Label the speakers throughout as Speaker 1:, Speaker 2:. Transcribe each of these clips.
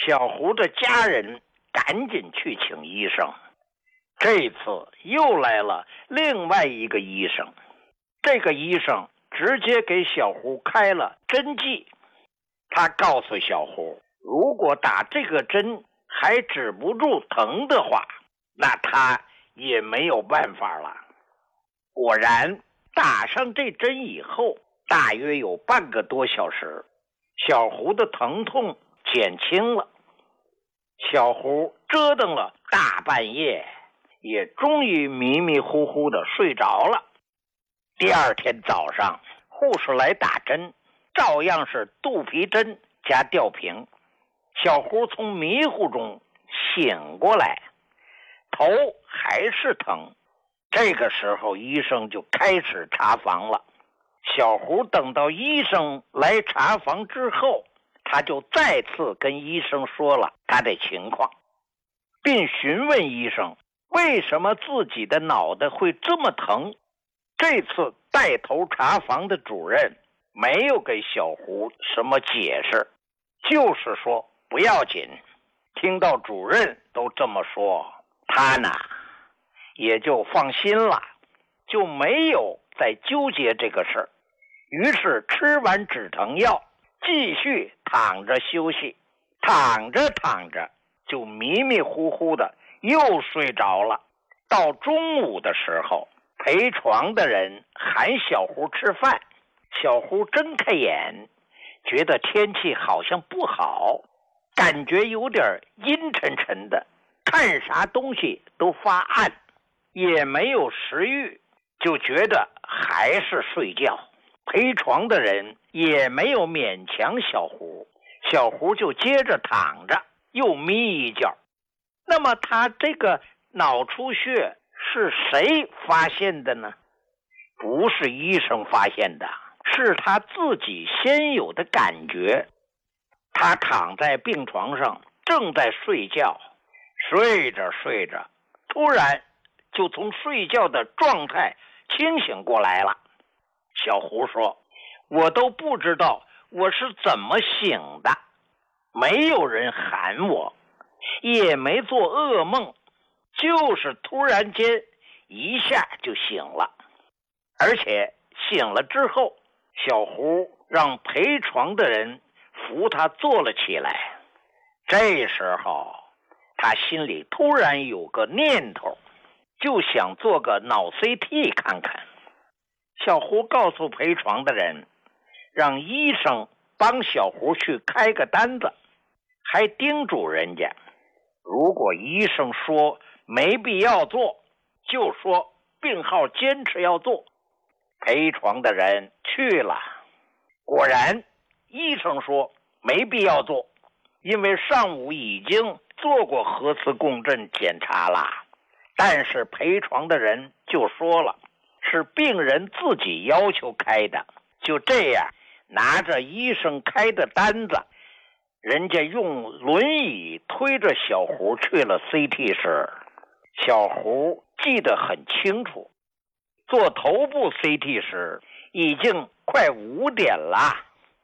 Speaker 1: 小胡的家人赶紧去请医生。这次又来了另外一个医生，这个医生直接给小胡开了针剂。他告诉小胡，如果打这个针还止不住疼的话，那他也没有办法了。果然，打上这针以后，大约有半个多小时，小胡的疼痛减轻了。小胡折腾了大半夜，也终于迷迷糊糊的睡着了。第二天早上，护士来打针，照样是肚皮针加吊瓶。小胡从迷糊中醒过来，头还是疼。这个时候医生就开始查房了。小胡等到医生来查房之后，他就再次跟医生说了他的情况，并询问医生为什么自己的脑袋会这么疼。这次带头查房的主任没有给小胡什么解释，就是说不要紧。听到主任都这么说，他呢也就放心了，就没有再纠结这个事儿。于是吃完止疼药，继续躺着休息。躺着躺着就迷迷糊糊的又睡着了。到中午的时候，陪床的人喊小胡吃饭。小胡睁开眼，觉得天气好像不好，感觉有点阴沉沉的，看啥东西都发暗，也没有食欲，就觉得还是睡觉。陪床的人也没有勉强小胡，小胡就接着躺着，又眯一觉。那么他这个脑出血是谁发现的呢？不是医生发现的，是他自己先有的感觉。他躺在病床上正在睡觉，睡着睡着，突然就从睡觉的状态清醒过来了。小胡说，我都不知道我是怎么醒的，没有人喊我，也没做噩梦，就是突然间一下就醒了。而且醒了之后，小胡让陪床的人扶他坐了起来。这时候他心里突然有个念头，就想做个脑 CT 看看。小胡告诉陪床的人，让医生帮小胡去开个单子，还叮嘱人家，如果医生说没必要做，就说病号坚持要做。陪床的人去了，果然医生说没必要做，因为上午已经做过核磁共振检查了。但是陪床的人就说了，是病人自己要求开的。就这样，拿着医生开的单子，人家用轮椅推着小胡去了 CT 室。小胡记得很清楚，做头部 CT 时已经快5点了，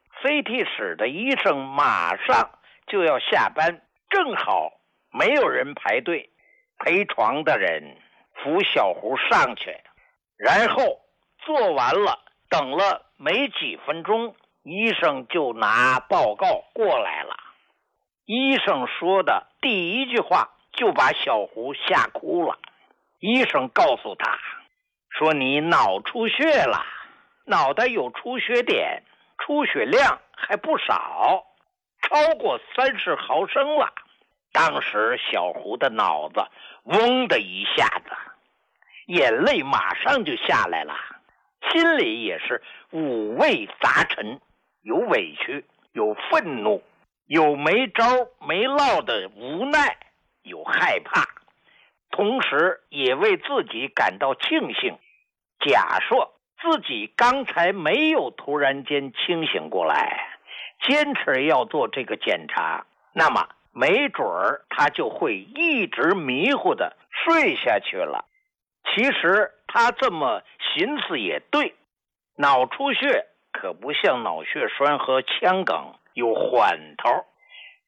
Speaker 1: CT 室的医生马上就要下班，正好没有人排队。陪床的人扶小胡上去，然后做完了，等了没几分钟，医生就拿报告过来了。医生说的第一句话就把小胡吓哭了。医生告诉他说，你脑出血了，脑袋有出血点，出血量还不少，超过30毫升了。当时小胡的脑子嗡的一下子，眼泪马上就下来了，心里也是五味杂陈，有委屈，有愤怒，有没招没落的无奈，有害怕，同时也为自己感到庆幸。假设自己刚才没有突然间清醒过来，坚持要做这个检查，那么没准儿他就会一直迷糊的睡下去了。其实他这么寻思也对，脑出血可不像脑血栓和腔梗有缓头，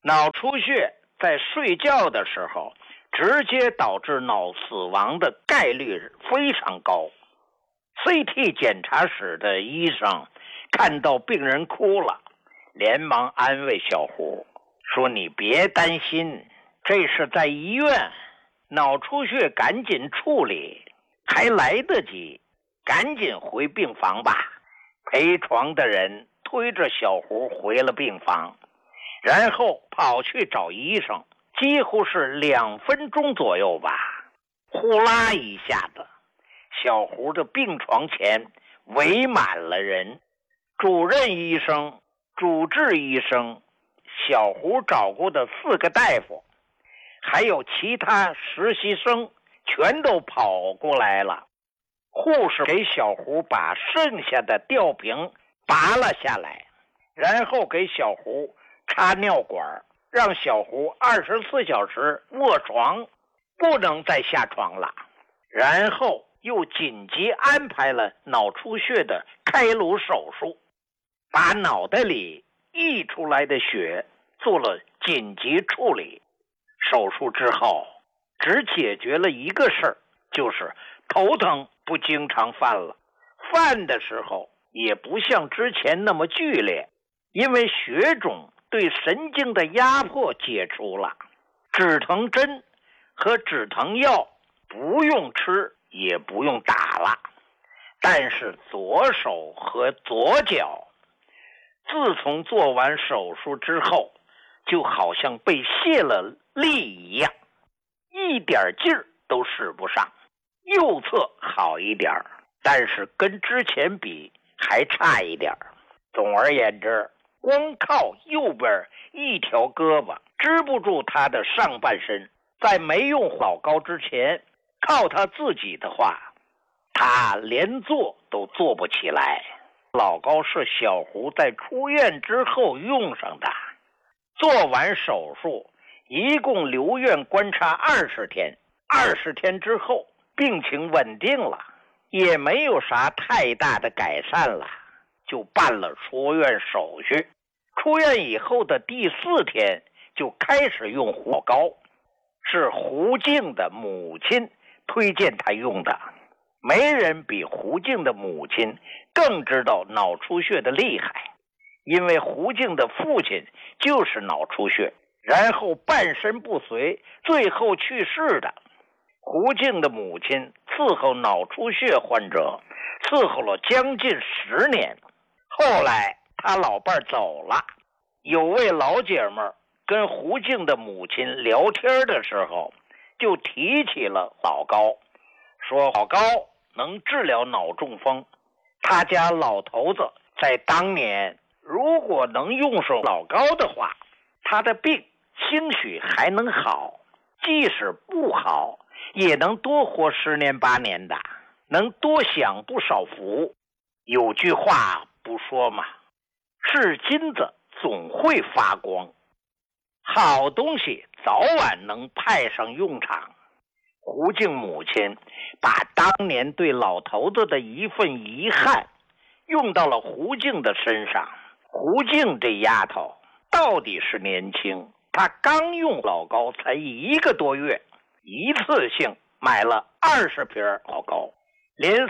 Speaker 1: 脑出血在睡觉的时候直接导致脑死亡的概率非常高。CT 检查室的医生看到病人哭了，连忙安慰小胡说：“你别担心，这是在医院，脑出血赶紧处理，还来得及，赶紧回病房吧。”陪床的人推着小胡回了病房，然后跑去找医生，几乎是2分钟左右吧。呼啦一下子，小胡的病床前围满了人，主任医生、主治医生，小胡找过的4个大夫，还有其他实习生全都跑过来了。护士给小胡把剩下的吊瓶拔了下来，然后给小胡插尿管，让小胡24小时卧床，不能再下床了。然后又紧急安排了脑出血的开颅手术，把脑袋里溢出来的血做了紧急处理。手术之后只解决了一个事儿，就是头疼不经常犯了，犯的时候也不像之前那么剧烈，因为血肿对神经的压迫解除了。止疼针和止疼药不用吃也不用打了，但是左手和左脚自从做完手术之后就好像被卸了力一样，一点劲儿都使不上。右侧好一点，但是跟之前比还差一点。总而言之，光靠右边一条胳膊支不住他的上半身，在没用老高之前，靠他自己的话，他连坐都坐不起来。老高是小胡在出院之后用上的，做完手术一共留院观察20天，20天之后病情稳定了，也没有啥太大的改善了，就办了出院手续。出院以后的第4天就开始用老高，是胡静的母亲推荐他用的。没人比胡静的母亲更知道脑出血的厉害，因为胡静的父亲就是脑出血，然后半身不遂，最后去世的。胡静的母亲伺候脑出血患者伺候了将近10年，后来他老伴走了，有位老姐们跟胡静的母亲聊天的时候就提起了老高，说老高能治疗脑中风，他家老头子在当年如果能用上老高的话，他的病兴许还能好，即使不好也能多活10年8年的，能多享不少福。有句话不说吗？是金子总会发光，好东西早晚能派上用场。胡静母亲把当年对老头子的一份遗憾用到了胡静的身上。胡静这丫头到底是年轻，她刚用老高才1个多月，一次性买了20瓶老高，连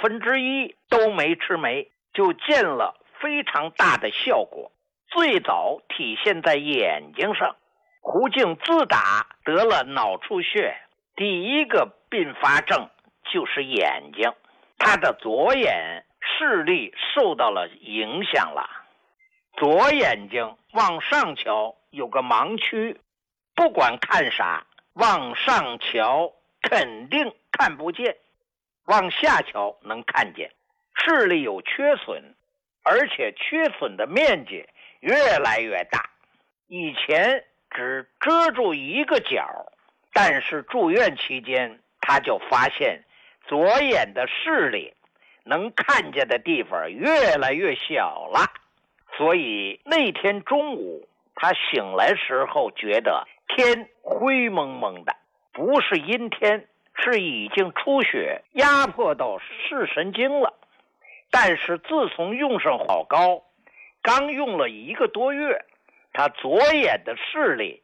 Speaker 1: 1/4都没吃没，就见了非常大的效果。最早体现在眼睛上，胡静自打得了脑出血，第一个并发症就是眼睛，他的左眼视力受到了影响了。左眼睛往上瞧有个盲区，不管看啥，往上瞧肯定看不见，往下瞧能看见。视力有缺损，而且缺损的面积越来越大。以前只遮住一个角，但是住院期间他就发现左眼的视力能看见的地方越来越小了。所以那天中午他醒来时候觉得天灰蒙蒙的，不是阴天，是已经出血压迫到视神经了。但是自从用上老高，刚用了1个多月， 他左眼的视力